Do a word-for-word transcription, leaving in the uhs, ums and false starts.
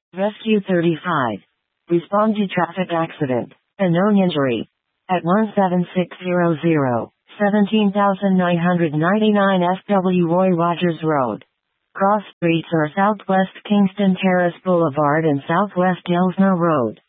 Rescue thirty-five. Respond to traffic accident. A known injury. At one seven six zero zero, one seven nine nine nine F W Roy Rogers Road. Cross streets are Southwest Kingston Terrace Boulevard and Southwest Elsner Road.